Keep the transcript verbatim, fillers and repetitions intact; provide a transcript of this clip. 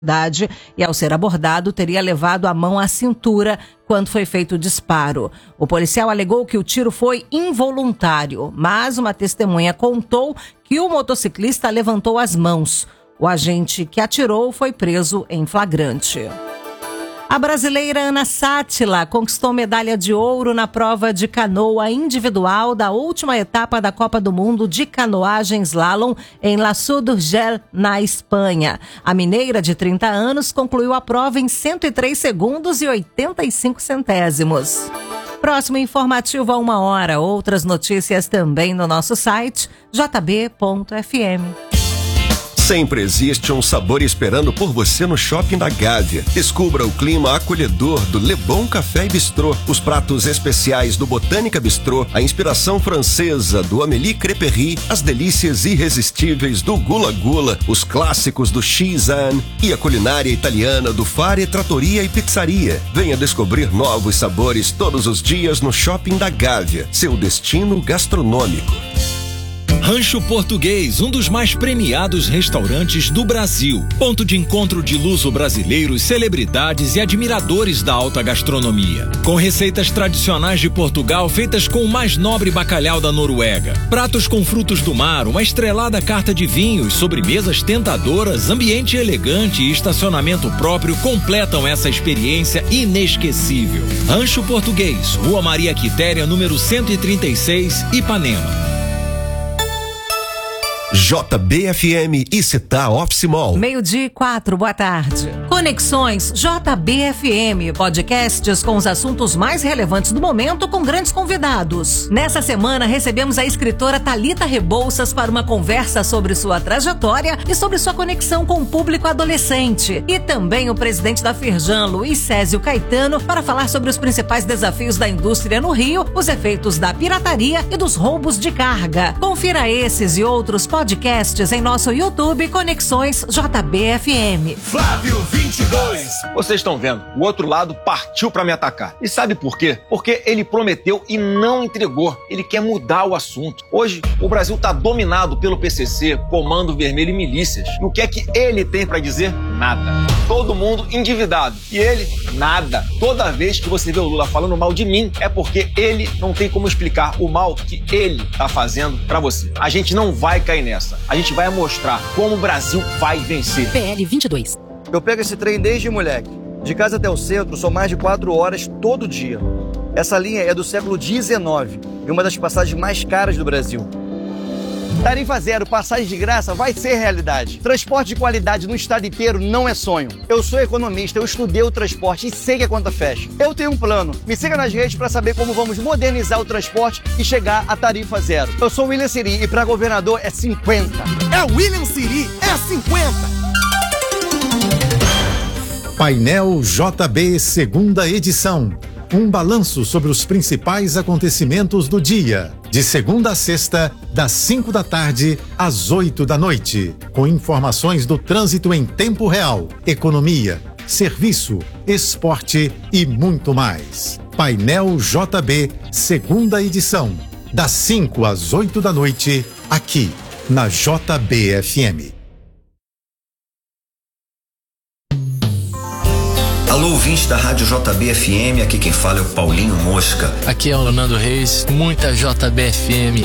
e, ao ser abordado, teria levado a mão à cintura quando foi feito o disparo. O policial alegou que o tiro foi involuntário, mas uma testemunha contou que o motociclista levantou as mãos. O agente que atirou foi preso em flagrante. A brasileira Ana Sátila conquistou medalha de ouro na prova de canoa individual da última etapa da Copa do Mundo de Canoagem Slalom em La Seu d'Urgell, na Espanha. A mineira de trinta anos concluiu a prova em cento e três segundos e oitenta e cinco centésimos. Próximo informativo a uma hora. Outras notícias também no nosso site j b ponto f m. Sempre existe um sabor esperando por você no Shopping da Gávea. Descubra o clima acolhedor do Le Bon Café e Bistrô, os pratos especiais do Botânica Bistrô, a inspiração francesa do Amélie Crêperie, as delícias irresistíveis do Gula Gula, os clássicos do Xizan e a culinária italiana do Fare Trattoria e Pizzaria. Venha descobrir novos sabores todos os dias no Shopping da Gávea, seu destino gastronômico. Rancho Português, um dos mais premiados restaurantes do Brasil. Ponto de encontro de luso-brasileiros, celebridades e admiradores da alta gastronomia. Com receitas tradicionais de Portugal feitas com o mais nobre bacalhau da Noruega. Pratos com frutos do mar, uma estrelada carta de vinhos, sobremesas tentadoras, ambiente elegante e estacionamento próprio completam essa experiência inesquecível. Rancho Português, Rua Maria Quitéria, número cento e trinta e seis, Ipanema. J B F M e Città Office Mall. Meio-dia e quatro, boa tarde. Conexões J B F M, podcasts com os assuntos mais relevantes do momento com grandes convidados. Nessa semana recebemos a escritora Thalita Rebouças para uma conversa sobre sua trajetória e sobre sua conexão com o público adolescente. E também o presidente da Firjan, Luiz Césio Caetano, para falar sobre os principais desafios da indústria no Rio, os efeitos da pirataria e dos roubos de carga. Confira esses e outros podcasts podcasts em nosso YouTube Conexões J B F M. Flávio vinte e dois. Vocês estão vendo, o outro lado partiu pra me atacar. E sabe por quê? Porque ele prometeu e não entregou. Ele quer mudar o assunto. Hoje, o Brasil tá dominado pelo P C C, Comando Vermelho e milícias. E o que é que ele tem pra dizer? Nada. Todo mundo endividado. E ele, nada. Toda vez que você vê o Lula falando mal de mim, é porque ele não tem como explicar o mal que ele tá fazendo pra você. A gente não vai cair nessa. A gente vai mostrar como o Brasil vai vencer. P L vinte e dois. Eu pego esse trem desde moleque. De casa até o centro são mais de quatro horas todo dia. Essa linha é do século dezenove e uma das passagens mais caras do Brasil. Tarifa zero, passagem de graça vai ser realidade. Transporte de qualidade no estado inteiro não é sonho. Eu sou economista, eu estudei o transporte e sei que a conta fecha. Eu tenho um plano. Me siga nas redes para saber como vamos modernizar o transporte e chegar a tarifa zero. Eu sou o William Siri e para governador é cinquenta. É o William Siri, é cinquenta. Painel J B, segunda edição. Um balanço sobre os principais acontecimentos do dia. De segunda a sexta, das cinco da tarde às oito da noite. Com informações do trânsito em tempo real, economia, serviço, esporte e muito mais. Painel J B, segunda edição. Das cinco às oito da noite, aqui na J B F M. Alô, ouvinte da Rádio J B F M, aqui quem fala é o Paulinho Mosca. Aqui é o Leonardo Reis, muita J B F M.